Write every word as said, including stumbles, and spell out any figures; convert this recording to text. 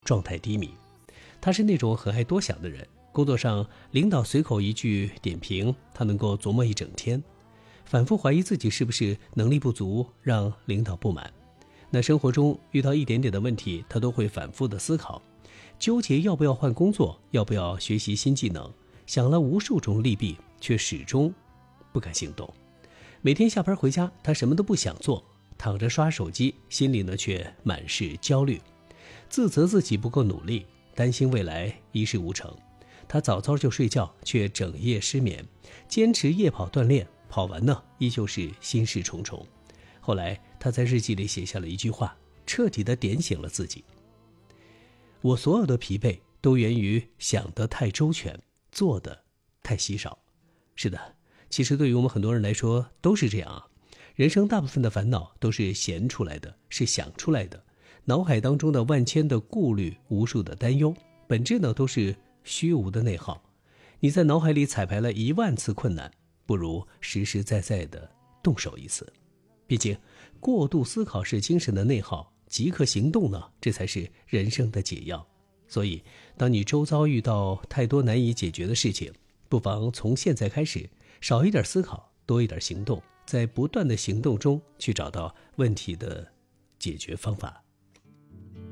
状态低迷。他是那种很爱多想的人，工作上领导随口一句点评，他能够琢磨一整天，反复怀疑自己是不是能力不足，让领导不满。那生活中遇到一点点的问题，他都会反复的思考，纠结要不要换工作，要不要学习新技能，想了无数种利弊，却始终不敢行动。每天下班回家，他什么都不想做，躺着刷手机，心里呢却满是焦虑，自责自己不够努力，担心未来一事无成。他早早就睡觉，却整夜失眠，坚持夜跑锻炼，跑完呢依旧是心事重重。后来他在日记里写下了一句话，彻底地点醒了自己：我所有的疲惫都源于想得太周全，做得太稀少。是的，其实对于我们很多人来说都是这样啊。人生大部分的烦恼都是闲出来的，是想出来的，脑海当中的万千的顾虑，无数的担忧，本质呢都是虚无的内耗。你在脑海里彩排了一万次困难，不如实实在在的动手一次。毕竟过度思考是精神的内耗，即刻行动呢，这才是人生的解药。所以当你周遭遇到太多难以解决的事情，不妨从现在开始，少一点思考，多一点行动，在不断的行动中去找到问题的解决方法。